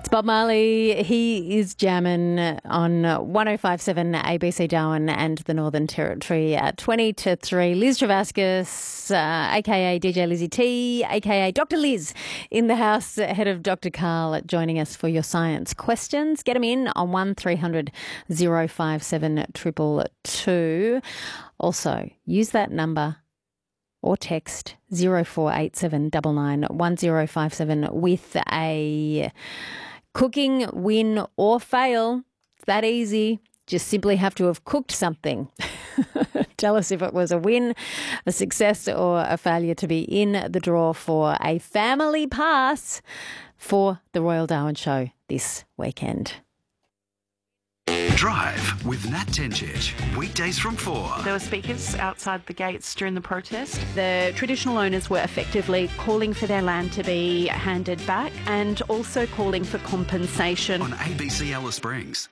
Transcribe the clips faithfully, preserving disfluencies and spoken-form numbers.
Bob Marley. He is jamming on one oh five point seven A B C Darwin and the Northern Territory at twenty to three. Liz Travascus, uh, a k a. D J Lizzie T, a k a. Doctor Liz, in the house, ahead of Doctor Karl, joining us for your science questions. Get them in on one three hundred oh five seven two two two. Also, use that number or text zero four eight seven nine nine one zero five seven with a cooking win or fail. It's that easy. Just simply have to have cooked something. Tell us if it was a win, a success or a failure to be in the draw for a family pass for the Royal Darwin Show this weekend. Drive with Nat Tenchich, weekdays from four. There were speakers outside the gates during the protest. The traditional owners were effectively calling for their land to be handed back and also calling for compensation. On A B C Alice Springs.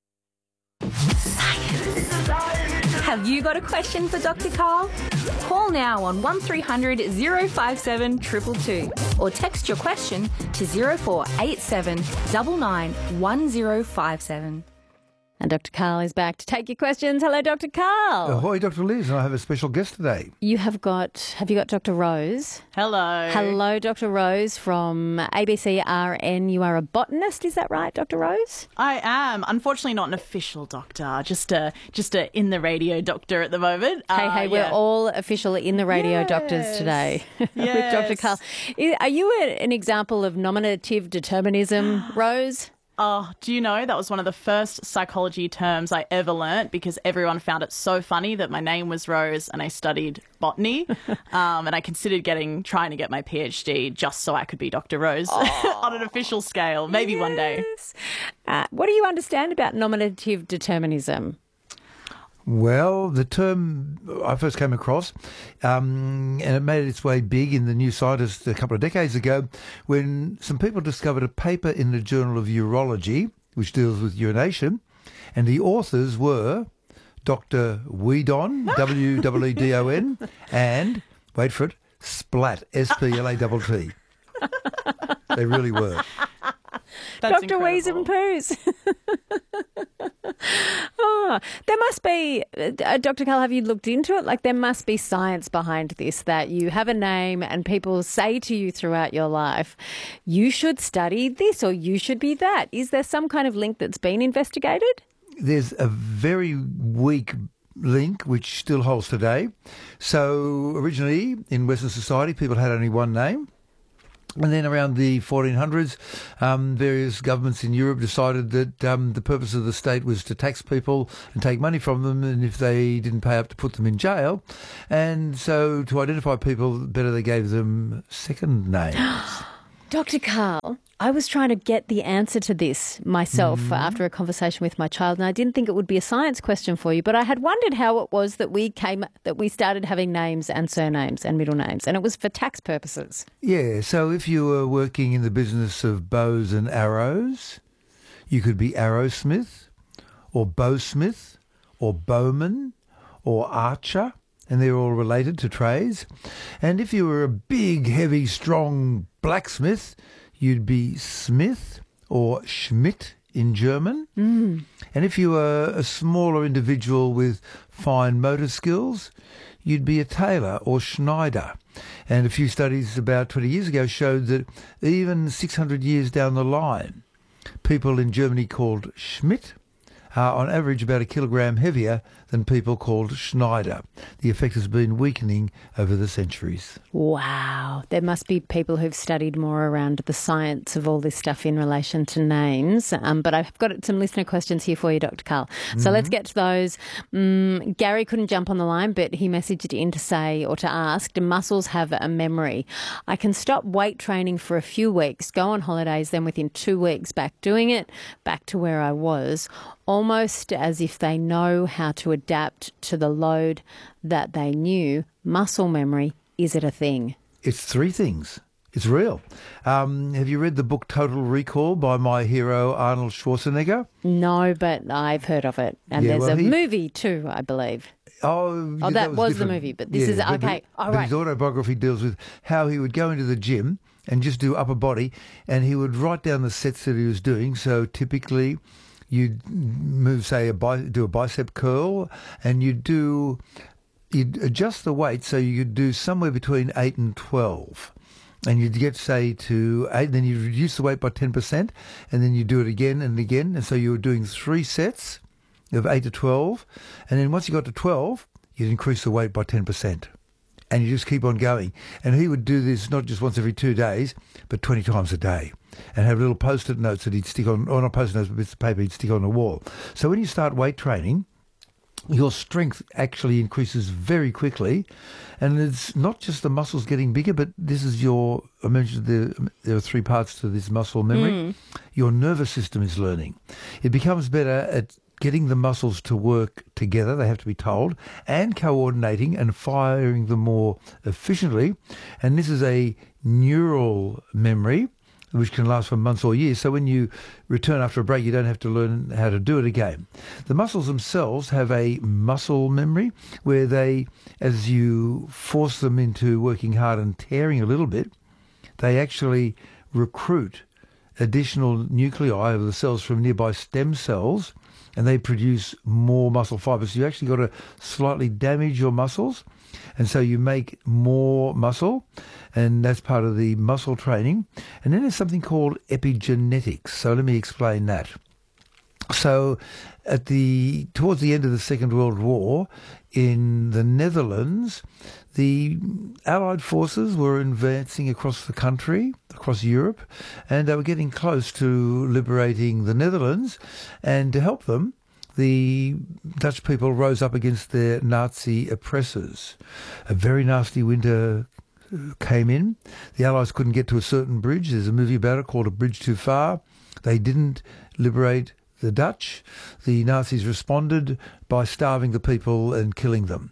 Have you got a question for Doctor Karl? Call now on one three hundred oh five seven two two two or text your question to zero four eight seven nine nine one zero five seven. And Doctor Karl is back to take your questions. Hello, Doctor Karl. Ahoy, Doctor Liz, and I have a special guest today. You have got, have you got Doctor Rose? Hello. Hello, Doctor Rose from A B C R N. You are a botanist, is that right, Doctor Rose? I am. Unfortunately not an official doctor, just a just a in the radio doctor at the moment. Hey, uh, hey, we're yeah. all official in the radio Yes. doctors today with Yes. Doctor Karl. I- Are you a, an example of nominative determinism, Rose? Oh, do you know that was one of the first psychology terms I ever learnt because everyone found it so funny that my name was Rose and I studied botany um, and I considered getting trying to get my PhD just so I could be Doctor Rose on an official scale, maybe one day. Yes. Uh, what do you understand about nominative determinism? Well, the term I first came across, um, and it made its way big in the New Scientist a couple of decades ago, when some people discovered a paper in the Journal of Urology, which deals with urination, and the authors were Doctor Weedon, W E E D O N, and, wait for it, Splat, S P L A T T. They really were. That's Doctor Wheeze and Poos. Oh, there must be, uh, Doctor Karl, have you looked into it? Like there must be science behind this, that you have a name and people say to you throughout your life, you should study this or you should be that. Is there some kind of link that's been investigated? There's a very weak link which still holds today. So originally in Western society people had only one name. And then around the fourteen hundreds, um, various governments in Europe decided that um, the purpose of the state was to tax people and take money from them, and if they didn't pay up, to put them in jail. And so to identify people better, they gave them second names. Doctor Karl, I was trying to get the answer to this myself mm. after a conversation with my child, and I didn't think it would be a science question for you, but I had wondered how it was that we came that we started having names and surnames and middle names, and it was for tax purposes. Yeah, so if you were working in the business of bows and arrows, you could be Arrowsmith or Bowsmith or Bowman or Archer, and they're all related to trades. And if you were a big, heavy, strong blacksmith, you'd be Smith or Schmidt in German. Mm. And if you were a smaller individual with fine motor skills, you'd be a tailor or Schneider. And a few studies about twenty years ago showed that even six hundred years down the line, people in Germany called Schmidt are on average about a kilogram heavier than people called Schneider. The effect has been weakening over the centuries. Wow. There must be people who've studied more around the science of all this stuff in relation to names. Um, but I've got some listener questions here for you, Doctor Karl. So mm-hmm. let's get to those. Um, Gary couldn't jump on the line, but he messaged in to say or to ask, do mussels have a memory? I can stop weight training for a few weeks, go on holidays, then within two weeks back doing it, back to where I was, almost as if they know how to adapt to the load that they knew. Muscle memory, is it a thing? It's three things. It's real. Um, have you read the book Total Recall by my hero Arnold Schwarzenegger? No, but I've heard of it. And Yeah, there's well, a he- movie too, I believe. Oh, Oh, yeah, that was the different. movie, but this is- but- okay, but- all but right. his autobiography deals with how he would go into the gym and just do upper body. And he would write down the sets that he was doing. So typically you'd move, say, a bi- do a bicep curl, and you'd do, you'd adjust the weight so you could do somewhere between eight and twelve. And you'd get, say, to eight, then you'd reduce the weight by ten percent, and then you do it again and again. And so you were doing three sets of eight to twelve. And then once you got to twelve, you'd increase the weight by ten percent. And you just keep on going. And he would do this not just once every two days, but twenty times a day. And have little post-it notes that he'd stick on, or not post-it notes, but bits of paper he'd stick on the wall. So when you start weight training, your strength actually increases very quickly. And it's not just the muscles getting bigger, but this is your, I mentioned the, there are three parts to this muscle memory. Mm. Your nervous system is learning. It becomes better at getting the muscles to work together, they have to be told, and coordinating and firing them more efficiently. And this is a neural memory which can last for months or years. So when you return after a break, you don't have to learn how to do it again. The muscles themselves have a muscle memory where they, as you force them into working hard and tearing a little bit, they actually recruit additional nuclei of the cells from nearby stem cells, and they produce more muscle fibers. So you actually got to slightly damage your muscles, and so you make more muscle, and that's part of the muscle training. And then there's something called epigenetics. So let me explain that. So at the towards the end of the Second World War, in the Netherlands, the Allied forces were advancing across the country, across Europe, and they were getting close to liberating the Netherlands. And to help them, the Dutch people rose up against their Nazi oppressors. A very nasty winter came in. The Allies couldn't get to a certain bridge. There's a movie about it called A Bridge Too Far. They didn't liberate the Dutch. The Nazis responded by starving the people and killing them.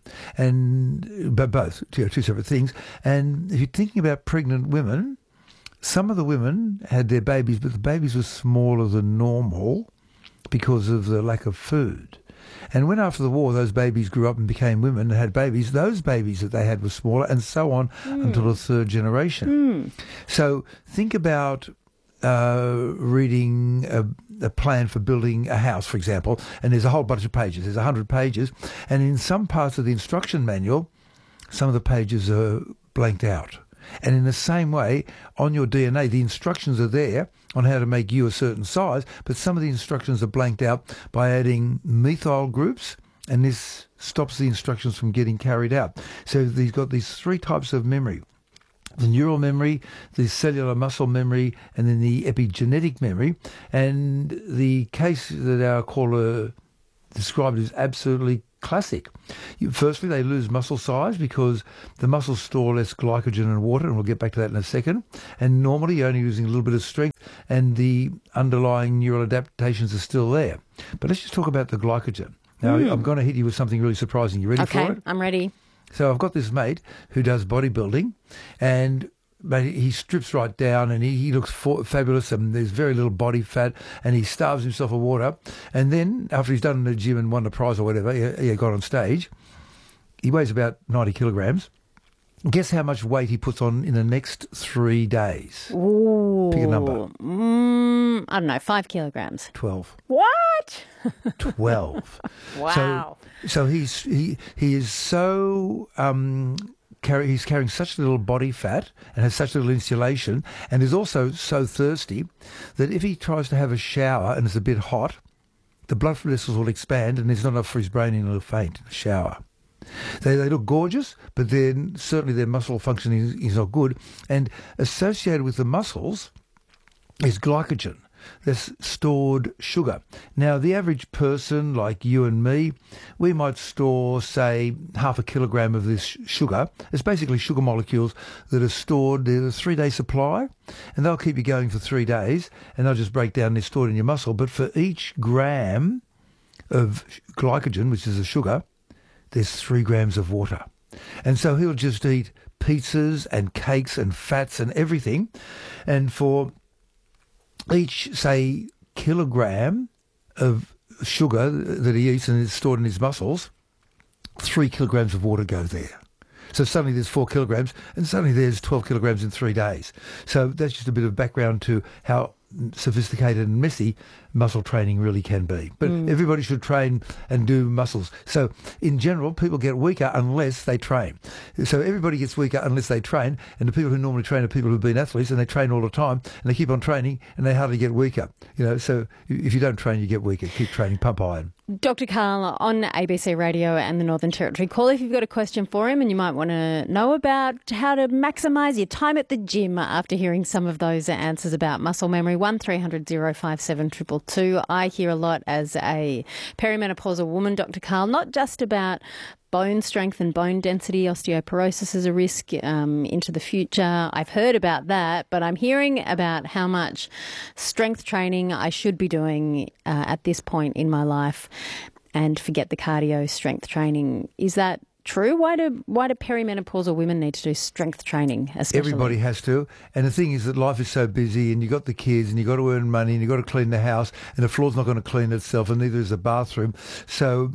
And but both, two, two separate things. And if you're thinking about pregnant women, some of the women had their babies, but the babies were smaller than normal because of the lack of food. And when after the war those babies grew up and became women and had babies, those babies that they had were smaller, and so on mm. until the third generation. Mm. So think about uh, reading a, a plan for building a house, for example, and there's a whole bunch of pages. There's one hundred pages. And in some parts of the instruction manual, some of the pages are blanked out. And in the same way, on your D N A, the instructions are there on how to make you a certain size, but some of the instructions are blanked out by adding methyl groups, and this stops the instructions from getting carried out. So he's got these three types of memory: the neural memory, the cellular muscle memory, and then the epigenetic memory. And the case that our caller described is absolutely classic. Firstly, they lose muscle size because the muscles store less glycogen and water, and we'll get back to that in a second. And normally you're only using a little bit of strength, and the underlying neural adaptations are still there. But let's just talk about the glycogen. Now, mm. I'm going to hit you with something really surprising. You ready okay, for it? I'm ready. So I've got this mate who does bodybuilding, and but he strips right down, and he, he looks for, fabulous, and there's very little body fat, and he starves himself of water. And then, after he's done in the gym and won the prize or whatever, he, he got on stage, he weighs about ninety kilograms. Guess how much weight he puts on in the next three days? Ooh. Pick a number. Mm, I don't know, five kilograms. Twelve. What? Twelve. Wow. So, so he's he he is so um, carry he's carrying such little body fat and has such little insulation, and is also so thirsty that if he tries to have a shower and it's a bit hot, the blood vessels will expand, and there's not enough for his brain, and he'll faint in the shower. They, they look gorgeous, but then certainly their muscle function is, is not good. And associated with the muscles is glycogen. That's stored sugar. Now, the average person like you and me, we might store, say, half a kilogram of this sugar. It's basically sugar molecules that are stored. They're a three-day supply, and they'll keep you going for three days, and they'll just break down. They're stored in your muscle. But for each gram of glycogen, which is a sugar, there's three grams of water. And so he'll just eat pizzas and cakes and fats and everything. And for each, say, kilogram of sugar that he eats and is stored in his muscles, three kilograms of water go there. So suddenly there's four kilograms, and suddenly there's twelve kilograms in three days. So that's just a bit of background to how sophisticated and messy muscle training really can be. But mm. everybody should train and do muscles. So in general, people get weaker unless they train. So everybody gets weaker unless they train, and the people who normally train are people who've been athletes, and they train all the time, and they keep on training, and they hardly get weaker. You know, so if you don't train, you get weaker. Keep training, pump iron. Doctor Karl on A B C Radio and the Northern Territory. Call if you've got a question for him, and you might want to know about how to maximise your time at the gym after hearing some of those answers about muscle memory. one three hundred oh five seven two two two. I hear a lot as a perimenopausal woman, Doctor Karl, not just about bone strength and bone density. Osteoporosis is a risk um, into the future. I've heard about that, but I'm hearing about how much strength training I should be doing uh, at this point in my life, and forget the cardio strength training. Is that true? Why do why do perimenopausal women need to do strength training? Especially? Everybody has to. And the thing is that life is so busy, and you've got the kids, and you've got to earn money, and you've got to clean the house, and the floor's not going to clean itself, and neither is the bathroom. So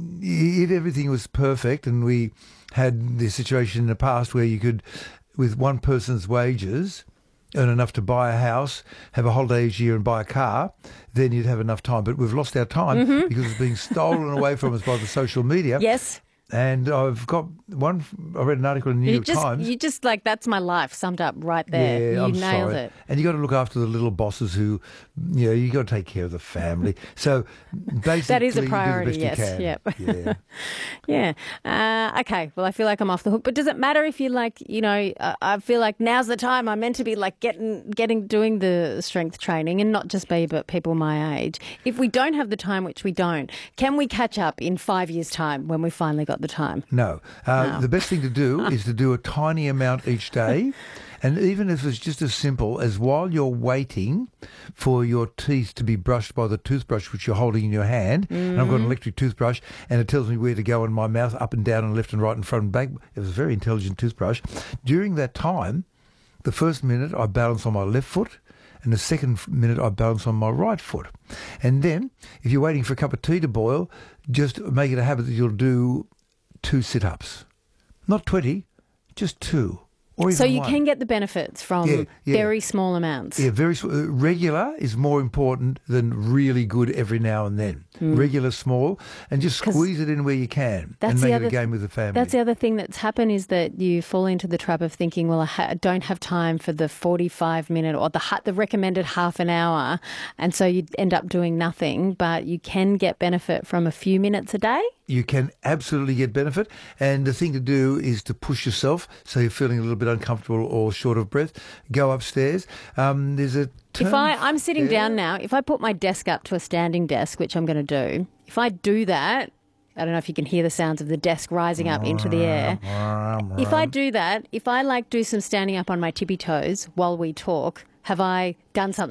if everything was perfect, and we had the situation in the past where you could, with one person's wages, earn enough to buy a house, have a holiday each year and buy a car, then you'd have enough time. But we've lost our time mm-hmm. because it's being stolen away from us by the social media. Yes. And I've got one, I read an article in the New you York just, Times. You just like, that's my life summed up right there. Yeah, you I'm nailed sorry. it. And you got to look after the little bosses who, you know, you got to take care of the family. So basically, that is a priority, you do the best yes. you can. Yeah. yeah. Uh, okay. Well, I feel like I'm off the hook. But does it matter if you like, you know, uh, I feel like now's the time I'm meant to be like getting, getting, doing the strength training, and not just me, but people my age. If we don't have the time, which we don't, can we catch up in five years' time when we finally got the time? No. Uh, no. The best thing to do is to do a tiny amount each day. And even if it's just as simple as while you're waiting for your teeth to be brushed by the toothbrush which you're holding in your hand, mm. and I've got an electric toothbrush, and it tells me where to go in my mouth, up and down and left and right and front and back. It was a very intelligent toothbrush. During that time, the first minute I balance on my left foot, and the second minute I balance on my right foot. And then, if you're waiting for a cup of tea to boil, just make it a habit that you'll do two sit-ups. Not twenty, just two. Or even so you one. can get the benefits from yeah, yeah. very small amounts. Yeah, very uh, regular is more important than really good every now and then. Mm. Regular, small, and just squeeze it in where you can, and make it a game with the family. That's the other thing that's happened, is that you fall into the trap of thinking, well, I ha- don't have time for the forty-five minute or the ha- the recommended half an hour, and so you end up doing nothing. But you can get benefit from a few minutes a day. You can absolutely get benefit, and the thing to do is to push yourself so you're feeling a little bit uncomfortable or short of breath. Go upstairs. Um, there's a term If I, I'm sitting there. down now, if I put my desk up to a standing desk, which I'm going to do, if I do that, I don't know if you can hear the sounds of the desk rising up into the air. If I do that, if I like do some standing up on my tippy toes while we talk, have I done something